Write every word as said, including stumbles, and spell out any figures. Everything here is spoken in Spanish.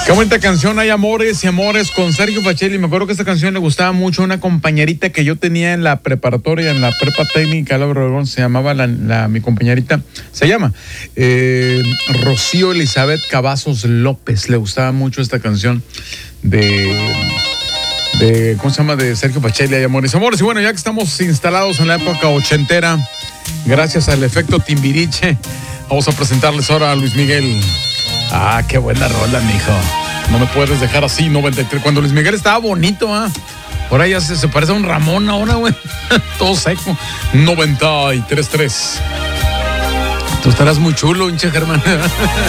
Qué bonita canción, Hay Amores y Amores, con Sergio Facelli. Me acuerdo que esta canción le gustaba mucho a una compañerita que yo tenía en la preparatoria, en la prepa técnica, Álvaro Obregón. Se llamaba la, la, mi compañerita, se llama eh, Rocío Elizabeth Cavazos López. Le gustaba mucho esta canción de, de ¿cómo se llama? De Sergio Facelli, Hay Amores y Amores. Y bueno, ya que estamos instalados en la época ochentera, gracias al efecto Timbiriche, vamos a presentarles ahora a Luis Miguel. Ah, qué buena rola, mijo. No me puedes dejar así, noventa y tres. Cuando Luis Miguel estaba bonito, ¿ah? ¿eh? Ahora ya se, se parece a un Ramón ahora, güey. Todo seco. noventa y tres punto tres. Tú estarás muy chulo, hinche Germán.